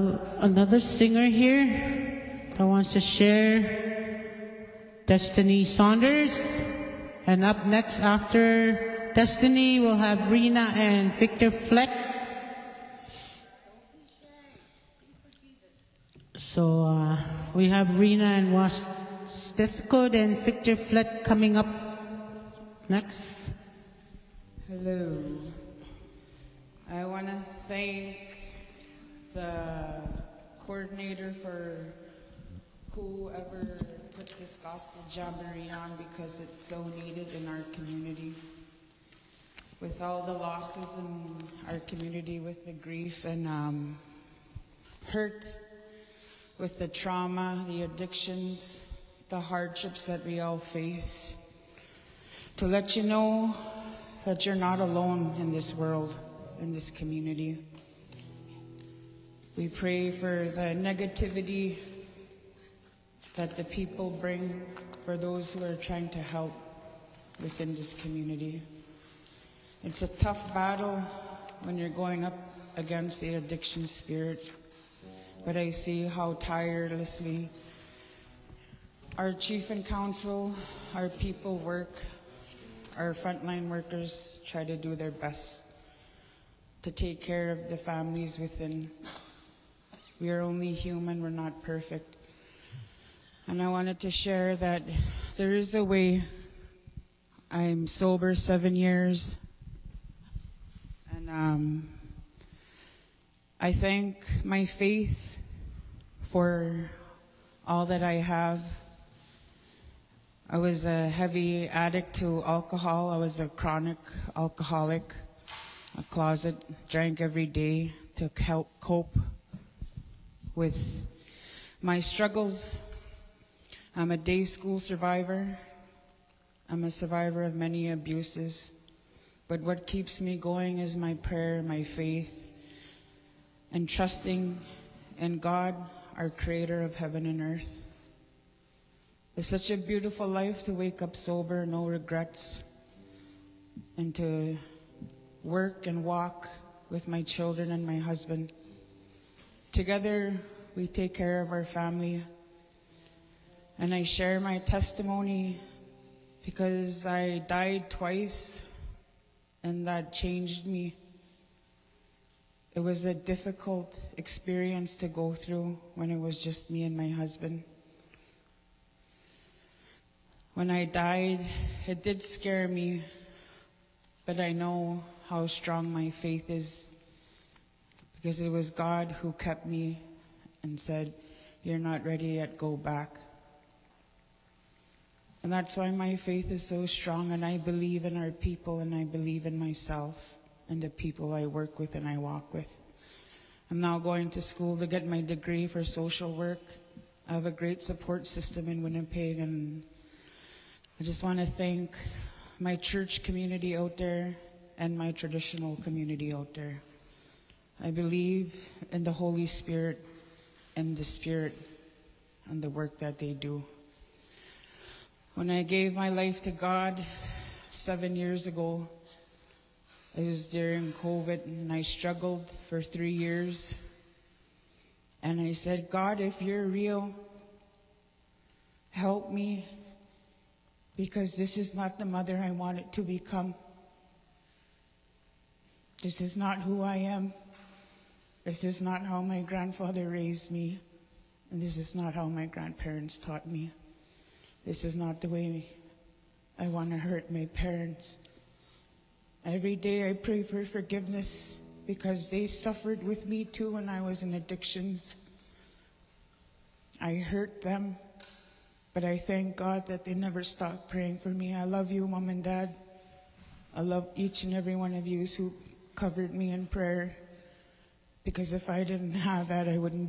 have another singer here that wants to share. Destiny Saunders. And up next after Destiny, we'll have Rena and Victor Fleck. So we have Rena and Wastescode and Victor Fleck coming up next. Hello. I want to thank the coordinator for whoever put this gospel jamboree on, because it's so needed in our community. With all the losses in our community, with the grief and hurt, with the trauma, the addictions, the hardships that we all face, to let you know that you're not alone in this world, in this community. We pray for the negativity that the people bring for those who are trying to help within this community. It's a tough battle when you're going up against the addiction spirit, but I see how tirelessly our chief and council, our people work, our frontline workers try to do their best to take care of the families within. We are only human, we're not perfect. And I wanted to share that there is a way. I'm sober 7 years. And I thank my faith for all that I have. I was a heavy addict to alcohol. I was a chronic alcoholic, a closet, drank every day to help cope with my struggles. I'm a day school survivor. I'm a survivor of many abuses. But what keeps me going is my prayer, my faith, and trusting in God, our creator of heaven and earth. It's such a beautiful life to wake up sober, no regrets, and to work and walk with my children and my husband. Together, we take care of our family. And I share my testimony because I died twice, and that changed me. It was a difficult experience to go through when it was just me and my husband. When I died, it did scare me, but I know how strong my faith is, because it was God who kept me and said, "You're not ready yet, go back." And that's why my faith is so strong, and I believe in our people, and I believe in myself and the people I work with and I walk with. I'm now going to school to get my degree for social work. I have a great support system in Winnipeg, and I just want to thank my church community out there and my traditional community out there. I believe in the Holy Spirit and the Spirit and the work that they do. When I gave my life to God 7 years ago, it was during COVID, and I struggled for 3 years. And I said, "God, if you're real, help me, because this is not the mother I wanted to become. This is not who I am. This is not how my grandfather raised me. And this is not how my grandparents taught me. This is not the way I want to hurt my parents." Every day I pray for forgiveness, because they suffered with me too when I was in addictions. I hurt them, but I thank God that they never stopped praying for me. I love you, Mom and Dad. I love each and every one of you who covered me in prayer, because if I didn't have that, I wouldn't